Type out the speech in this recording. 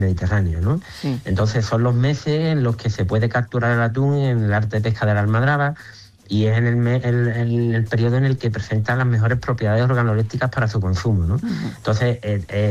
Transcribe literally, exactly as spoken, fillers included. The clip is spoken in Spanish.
Mediterráneo, ¿no? Sí. Entonces son los meses en los que se puede capturar el atún en el arte de pesca de la almadraba y es en el, me, el, el, el periodo en el que presenta las mejores propiedades organolépticas para su consumo, ¿no? Uh-huh. Entonces, eh, eh,